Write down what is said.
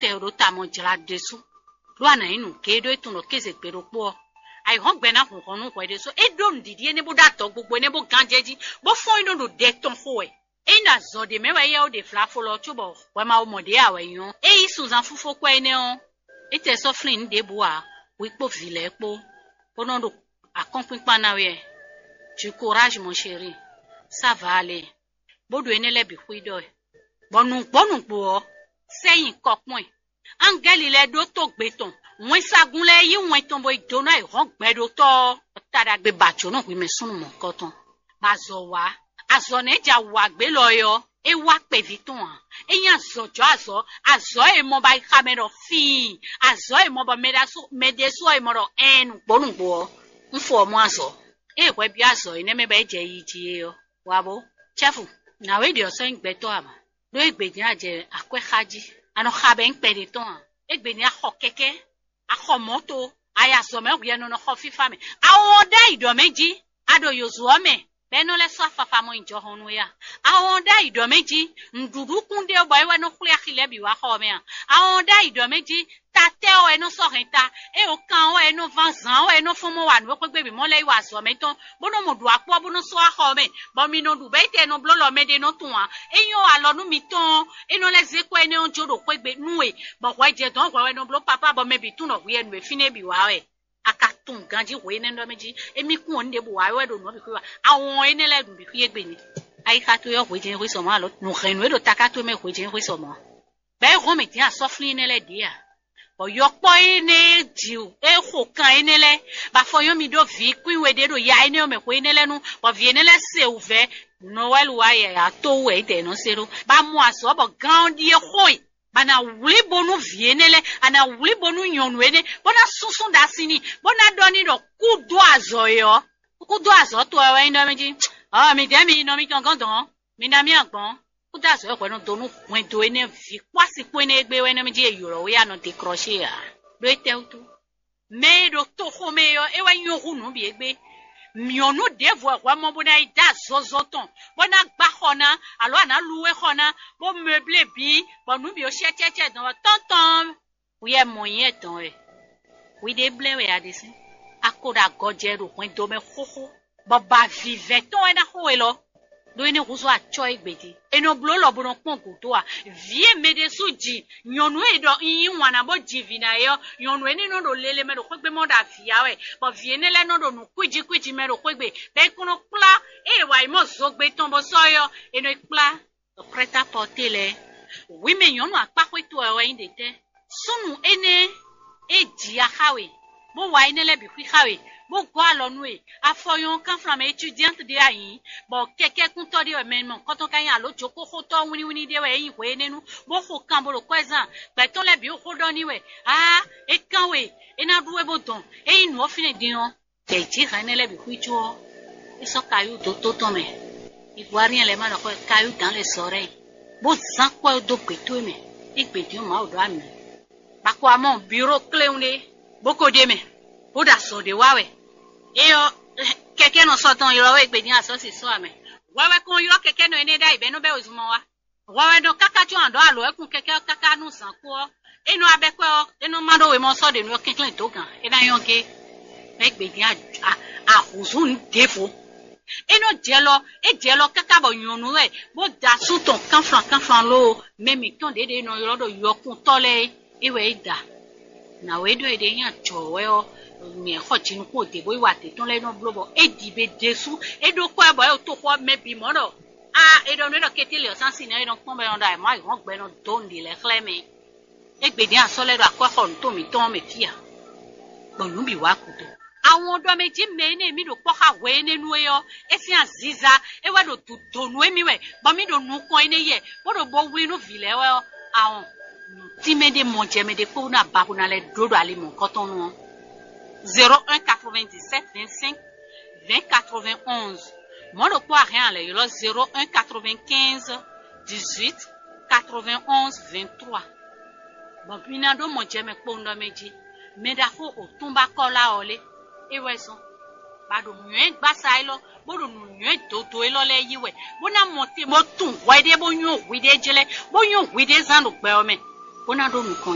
ke ro ta mo jla desu lo ana inu ke do itun lo keze pe ro po ai hon gbe na kun kon nu ko desu e do ndidi ene bo da to gbogbo ene bo ganjeji bo fon ino do de ton fo e ina zo de me we ye o de fla fo lo tubo we ma o mo de awe yon e isu zan fufo ko ene on e te so flin de boa we po vile po ono do accompagn pa na we du courage mon chéri ça va aller bodo ene le bi kuido bonu po seyin kokpon angeli le do to gbe ton won sagun le yi won ton bo idona e ron gbe do to tada gbe bacho na wi me sunu mo koton bazo wa azo ne ja wa gbe lo yo e wa pe viton eyan zojo azo e mo ba camera fi azo e mo ba medeso e mo ro en bonu po nfo mo azo e we bi azo ine me ba je yi ji yo wa bo chefu na we dio so ngbe to ama do egbeji aje akwe khaji ano khabe npe de ton egbeni akho keke akho moto aya so me ye no kho fifa me awon da ido meji ado yozuo me beno le so afafa mo injo honu ya awon da ido meji ndudu kunde boy we no khule akhile bi wa kho me awon da ido meji tate o eno so renta e o kan o eno vanzan o eno fomo wa no pe gbe bi mo le wa so me ton bono mo du apo bono so akho me bo mi no du be te no blolo me de no tun a eyan alonu mi ton eno le ze ko ene onjo do pe gbe nu e bo wa je don wa no blo papa bo me bi tun no wi enu e fine bi wa we akatun ganji we ne ndo meji emi kun onde bu wa we do no bi ku wa awon ene le dun bi ku egbe ni ai ka to yo we je we so ma lo nu renu e do takato me we je we so mo be ro me ti a so flin ne le dia bo yo po ene jiu e ho kan ene le ba fo yo mi do vi kwin we de do ya ene o me ko ene le nu bo vi ene le se uve no wel wa ye ya to we de no sero ba mu aso bo gan die hoi bana wuli bonu vi ene le ana wuli bonu nyonu ene bona susun da sini bona doni do kudo azo to we ndo meji mi de mi no mi gangan don mi na mi agbon kuda so ko no donu wen do ene vi kwasi ko ene egbe we no meji eyuro we ano de crochet ya do eteutu me do to ho me yo e wa nyoru no bi egbe mi onu devo wa mo bona ida zozoton bona gba khona alo ana luwe khona bo meuble bi bonu bi o cheche don tonton we e moyen ton e we de ble we adisi akoda gojeru wen do me khokho bo ba vive ton e na ho e lo do ene kuzo acho egbeji eno blo lo bono pon ko to a vie mede suji nyonu e do yin wana bo jivina yo nyonu ene no do lele me do kwegbe mo da fia we bo vie ne le no do nu kwiji me do kwegbe be kuno pla e wa imo zogbe ton bo so yo eno pla prêt à porter le oui me nyonu apakwe to e we inde te sunu ene e ji ahawe bo wa ene le bi kwi hawe bo gwa lonu e afoyon kan flam étudiante de ayin bo keke kun to de men mon koton kan ya lo joko ko to wini de we yin ko enenu bo ko kan bo lo kwezan pe ton le bi o ko do ni we e kan we e na duwe bo don e inu o fine dion te ji kan le bi kuijo e so kayu to to me iguarien le ma no ko kayu dans les oreilles bo zan ko do pe to me igbe di o ma o do ami ba ko amon bureau clé unde boko de me o da so de wa we eyo keke no soton iro we gbe ni aso si so ame wewe kun iro keke no ene da ibe no be ozumo wa wewe no kaka ju ando alo ekun keke kaka nu san ko enu abepe o enu mado we mo so de no kinklin to gan e da yonke me gbe ni a huzun defo eno jelo kaka bo yonu we bo da suton kan fran lo memi ton de no iro do yokun tole iwe ida na we do de yan chowe o mi ho chinu ko de bo wa te ton le no blobo e di be desu e do ko e bo e to ko me bi mo do e do no kete le san sin e do pon be on da mo won gbe no don di le kleme e gbe di aso le do akwa ko to mi ton me fia bonu bi wa kuto awon do meji me ne mi do po ka we nenu e yo e fi aziza e wa do donu e mi we bo mi do nu kon ene ye bo do bo wi nu vile we awon ti me de mon je me de ko na ba na le do do ali mon koton nu 01 97 25 20 91. Mon le poids rien là, 01 95 18 91 23. Bon, puis n'a do mon jeme pondo meji. Me da fo o tumba kola ole. E weson. Ba do nyen gbasa ilo, bo do nyen toto ilo le yiwe. Bo na monte mo tun, wa de bo nyon wi de jele, bo nyon wi de zan do pe o me. Bo na do nu kon